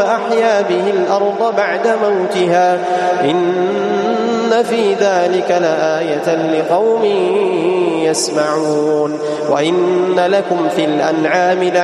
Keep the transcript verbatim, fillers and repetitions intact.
فأحيا به الأرض بعد موتها إن في ذلك لآية لقوم يسمعون. وإن لكم في الأنعام